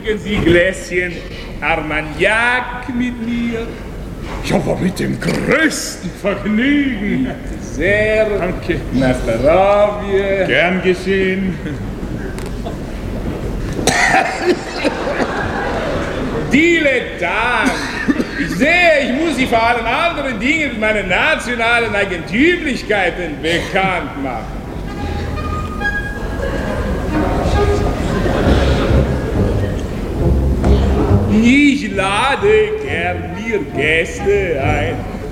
trinken Sie Gläschen Armagnac mit mir? Ja, aber mit dem größten Vergnügen. Sehr. Danke. Na, zdravie. Gern geschehen. Dilettant! Ich sehe, ich muss Sie vor allen anderen Dingen mit meinen nationalen Eigentümlichkeiten bekannt machen. Ich lade gern mir Gäste ein.